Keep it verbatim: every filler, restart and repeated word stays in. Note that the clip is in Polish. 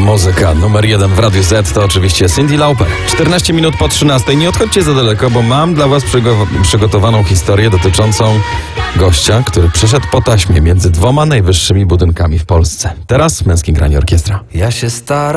Muzyka numer jeden w Radiu Z to oczywiście Cyndi Lauper. czternaście minut po trzynastej. Nie odchodźcie za daleko, bo mam dla was przygo- przygotowaną historię dotyczącą gościa, który przeszedł po taśmie między dwoma najwyższymi budynkami w Polsce. Teraz w Męskim Granie Orkiestra. Ja się staram.